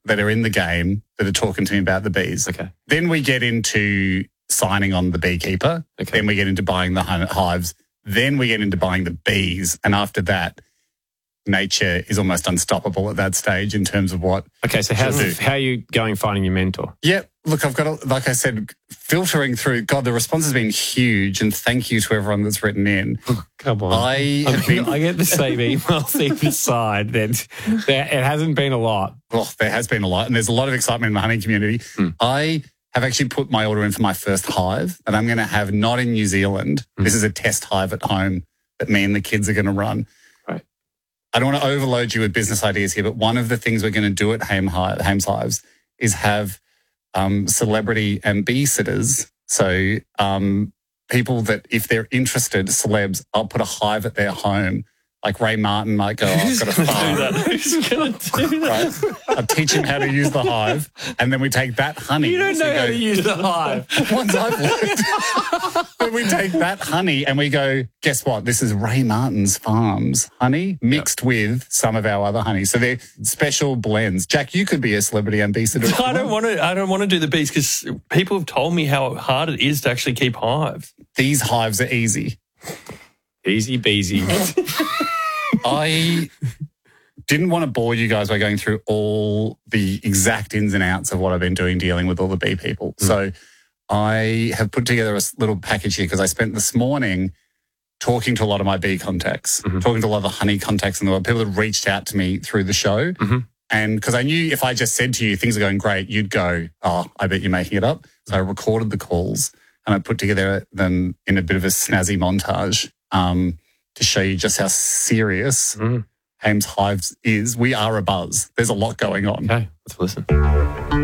that are in the game that are talking to me about the bees. Okay. Then we get into signing on the beekeeper. Okay. Then we get into buying the hives. Then we get into buying the bees. And after that, nature is almost unstoppable at that stage in terms of what. Okay, so how are you going finding your mentor? Yeah, look, I've got, like I said, filtering through. God, the response has been huge, and thank you to everyone that's written in. Come on. I get the same emails either side. That it hasn't been a lot. Well, there has been a lot, and there's a lot of excitement in the honey community. I have actually put my order in for my first hive that I'm going to have not in New Zealand. This is a test hive at home that me and the kids are going to run. Right. I don't want to overload you with business ideas here, but one of the things we're going to do at Hames Hives is have celebrity and bee sitters. So people that, if they're interested, celebs, I'll put a hive at their home. Like Ray Martin might go, I've got a farm. Who's going to do that? Right? I'll teach him how to use the hive, and then we take that honey. You don't know how to use the hive. Once I've learned. But we take that honey and we go, guess what? This is Ray Martin's Farms honey mixed with some of our other honey. So they're special blends. Jack, you could be a celebrity and bee sitter. I don't want to do the bees because people have told me how hard it is to actually keep hives. These hives are easy. Easy beasy. I didn't want to bore you guys by going through all the exact ins and outs of what I've been doing dealing with all the bee people. So I have put together a little package here because I spent this morning talking to a lot of my bee contacts, talking to a lot of the honey contacts in the world, people that reached out to me through the show. And because I knew if I just said to you, things are going great, you'd go, oh, I bet you're making it up. So I recorded the calls and I put together them in a bit of a snazzy montage to show you just how serious Hames Hives is. We are a buzz. There's a lot going on. Okay, let's listen.